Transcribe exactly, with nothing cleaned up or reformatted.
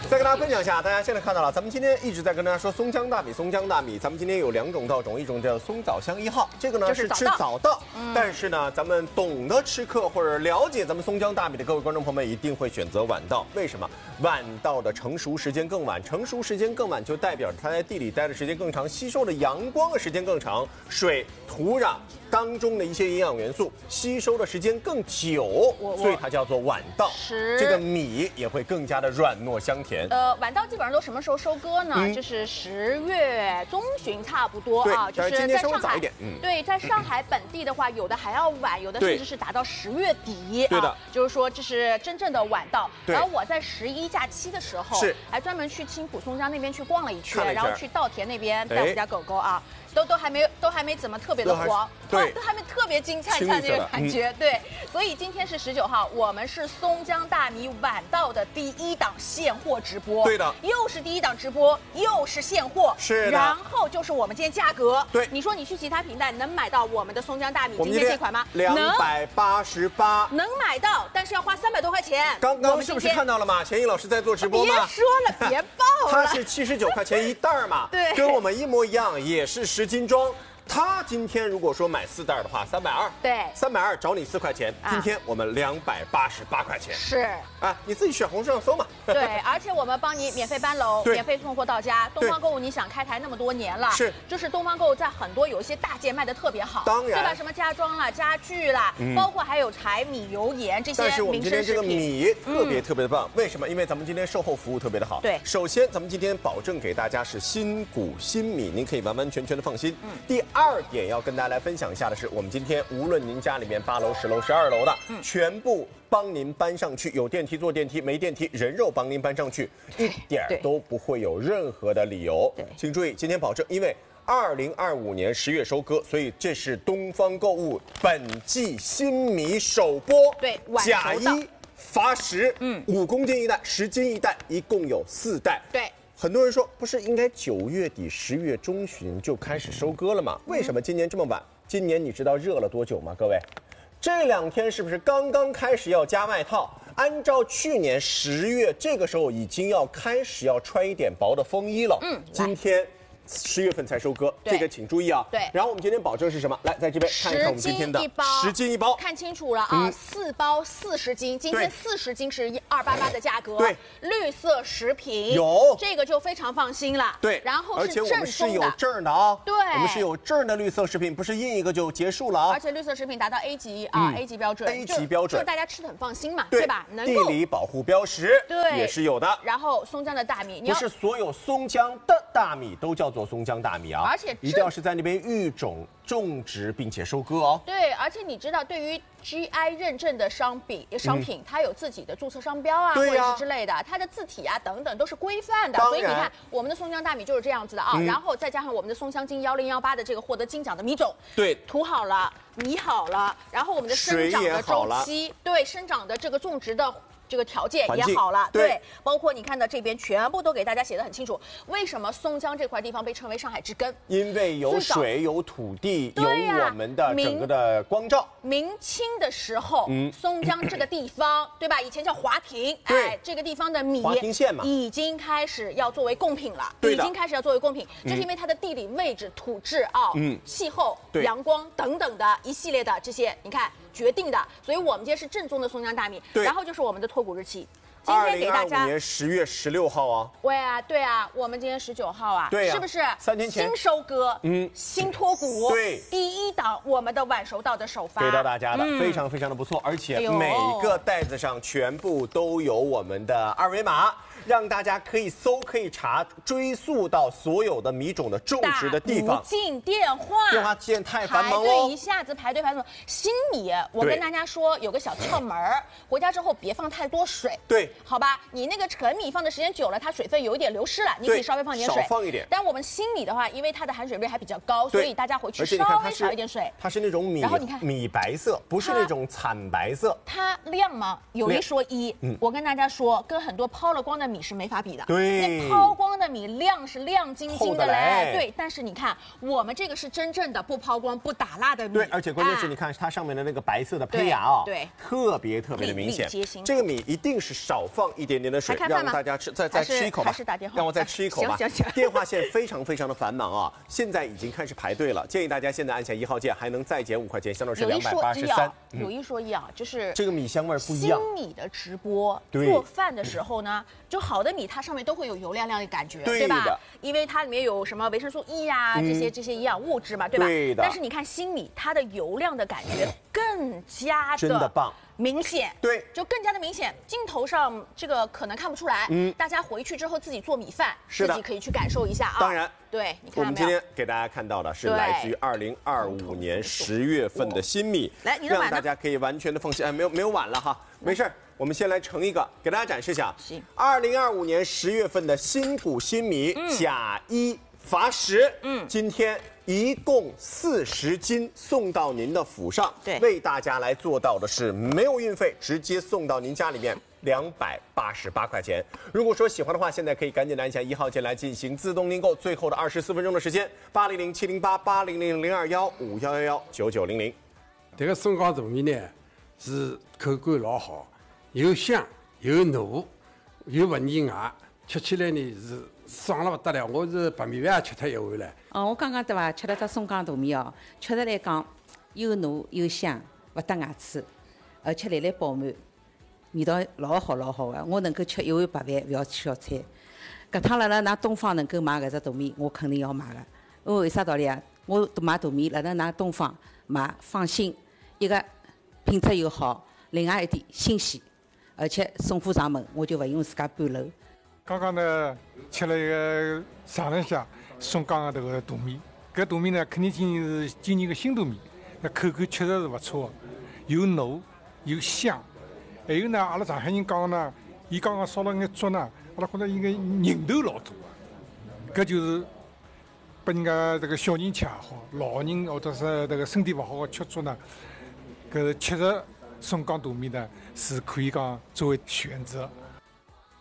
再跟大家分享一下，大家现在看到了，咱们今天一直在跟大家说松江大米，松江大米。咱们今天有两种稻种，一种叫松枣香一号，这个呢是吃枣稻，嗯、但是呢，咱们懂得吃客或者了解咱们松江大米的各位观众朋友们，一定会选择晚稻。为什么？晚稻的成熟时间更晚，成熟时间更晚就代表着它在地里待的时间更长，吸收的阳光的时间更长，水、土壤当中的一些营养元素吸收的时间更久，所以它叫做晚稻。这个米也会更加的软糯香甜。 呃，晚稻基本上都什么时候收割呢？嗯、就是十月中旬差不多啊，就是在上海。嗯、对，在上海本地的话，有的还要晚，有的甚至是达到十月底。 对的、 啊，就是说这是真正的晚稻。然后我在十一假期的时候， 是还专门去青浦松江那边去逛了一圈，然后去稻田那边带我们家狗狗啊。都都还没都还没怎么特别的黄， 对， 都还没特别金灿灿那个感觉，嗯、对。所以今天是十九号，我们是松江大米晚稻的第一档现货直播， 对的， 又是第一档直播，又是现货， 是的。 然后就是我们今天价格， 对， 你说你去其他平台能买到我们的松江大米今天这款吗？ 两百八十八， 能买到，但是要花三百多块钱。 刚刚是不是看到了吗？钱毅老师在做直播吗？ 别说了，别报了。 他是七十九块钱一袋嘛， 对， 跟我们一模一样，也是十斤装。他今天如果说买四袋的话，三百二， 对， 三百二找你四块钱。 啊、 今天我们两百八十八块钱， 是啊，你自己选红书上搜嘛。 对，而且我们帮你免费搬楼，免费送货到家。东方购物你想开台那么多年了， 是， 就是东方购物在很多有一些大件卖的特别好， 当然， 对吧？什么家装啦、家具啦，嗯、包括还有柴米油盐这些但是我们今天这个米特别嗯、 特别的棒，为什么？因为咱们今天售后服务特别的好。 对， 首先咱们今天保证给大家是新谷新米，您可以完完全全的放心。嗯，第二点要跟大家来分享一下的是，我们今天无论您家里面八楼、十楼、十二楼的，嗯、全部帮您搬上去，有电梯坐电梯，没电梯人肉帮您搬上去，一点都不会有任何的理由。 对， 请注意，今天保证，因为二零二五年十月收割，所以这是东方购物本季新米首播。 对， 假一罚十，嗯，五公斤一袋，十斤一袋，一共有四袋。 对。 很多人说，不是应该九月底、十月中旬就开始收割了吗？为什么今年这么晚？今年你知道热了多久吗？各位，这两天是不是刚刚开始要加外套？按照去年十月这个时候已经要开始要穿一点薄的风衣了。嗯，今天十月份才收割，这个请注意啊。 对。 然后我们今天保证是什么？来，在这边看一看我们今天的十斤一包， 看清楚了啊，嗯、四包四十斤，今天四十斤是二八八的价格。 对。 绿色食品有这个就非常放心了。 对。 然后是正宗的， 而且我们是有证的啊。 对。 我们是有证的绿色食品，不是印一个就结束了啊。 而且绿色食品达到 A 级啊、嗯、，A 级标准。 A 级标准， 就大家吃的很放心嘛， 对, 对吧？能够地理保护标识对也是有的。 然后松江的大米， 不是所有松江的大米都叫做松江大米啊。 而且一定要是在那边育种、种植并且收割哦。 对，而且你知道，对于 G I 认证的商品，商品、嗯、它有自己的注册商标啊，或者是之类的，它的字体啊等等都是规范的。所以你看，我们的松江大米就是这样子的啊。嗯、然后再加上我们的松香精幺零幺八的这个获得金奖的米种， 对， 土好了，米好了，然后我们的生长的周期，对，生长的这个种植的。这个条件也好了， 对， 对，包括你看到这边全部都给大家写得很清楚。为什么松江这块地方被称为上海之根？ 因为有水、有土地、有我们的整个的光照。 明清的时候，嗯，松江这个地方，对吧？以前叫华亭，哎，这个地方的米华亭县嘛， 已经开始要作为贡品了，已经开始要作为贡品，就是因为它的地理位置、土质啊、嗯、气候、阳光等等的一系列的这些，你看。决定的，所以我们今天是正宗的松江大米，然后就是我们的脱谷日期，今天给大家。二零二五年十月十六号啊。 对啊，对啊，我们今天十九号啊， 对啊， 是不是？ 三天前新收割，嗯，新脱谷， 对， 第一档我们的晚熟稻的首发给到大家的，嗯、非常非常的不错，而且每个袋子上全部都有我们的二维码。让大家可以搜、可以查、追溯到所有的米种的种植的地方。 打不进电话， 电话线太繁忙了。 排队一下子排队排队。新米，我跟大家说有个小窍门儿，回家之后别放太多水。 对， 好吧，你那个陈米放的时间久了，它水分有一点流失了，你可以稍微放点水， 少放一点。 但我们新米的话，因为它的含水率还比较高，所以大家回去稍微少一点水。 它是那种米， 然后你看米白色，不是那种惨白色。 它亮吗？有一说一，嗯，我跟大家说，跟很多抛了光的米是没法比的。 对。 那抛光的米亮是亮晶晶的嘞，对。但是你看，我们这个是真正的不抛光、不打蜡的米。 对，而且关键是你看它上面的那个白色的胚芽啊， 对， 特别特别的明显。这个米一定是少少放一点点的水，让大家吃，再再吃一口吧。 还是打电话？ 让我再吃一口吧。 行行行。 电话线非常非常的繁忙啊，现在已经开始排队了。建议大家现在按下一号键，还能再减五块钱，相当是两百八十三。 有一说一啊，就是这个米香味不一样。 新米的直播做饭的时候呢，就好的米它上面都会有油亮亮的感觉，对吧？因为它里面有什么维生素 E 呀、这些这些营养物质嘛，对吧？ 对的。 但是你看新米，它的油亮的感觉更加的真的棒。 明显， 对， 就更加的明显。镜头上这个可能看不出来，嗯，大家回去之后自己做米饭，自己可以去感受一下啊。 当然， 对，你看我们今天给大家看到的是来自于二零二五年十月份的新米， 来，你的碗让大家可以完全的放心。哎，没有没有碗了哈，没事儿，我们先来盛一个，给大家展示一下。 行， 二零二五年十月份的新谷新米，甲一罚十，嗯，今天。一共四十斤送到您的府上， 对， 为大家来做到的是没有运费，直接送到您家里面，两百八十八块钱。如果说喜欢的话，现在可以赶紧按下一号键来进行自动订购，最后的二十四分钟的时间，八零零七零八八零零零二幺五幺幺幺九九零零。 这个松江大米呢是口感老好，又香又糯，又不腻牙，吃起来呢是。爽了不得了，我是白米饭也吃脱一碗了。 哦，我刚刚对伐，吃了只松江大米哦，确实来讲又糯又香，不得牙齿，而且来来饱满，味道老好老好的。我能够吃一碗白饭，不要吃小菜。搿趟辣辣㑚东方能够买搿只大米，我肯定要买的。因为为啥道理啊？我买大米辣辣㑚东方买，放心，一个品质又好，另外一点新鲜，而且送货上门，我就勿用自家搬楼。 刚刚呢，吃了一个尝了一下松江的这个大米，搿大米呢，肯定今年是今年的新大米，那口感确实是不错，又糯又香。还有呢，阿拉上海人讲呢，伊刚刚烧了眼粥呢，阿拉觉得伊个人头老多啊，搿就是拨人家这个小人吃也好，老人或者是这个身体不好的吃粥呢，搿确实松江大米呢是可以讲作为选择。